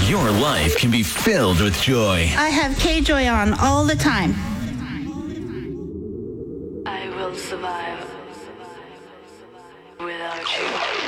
Your life can be filled with joy. I have K-Joy on all the time. I will survive without you.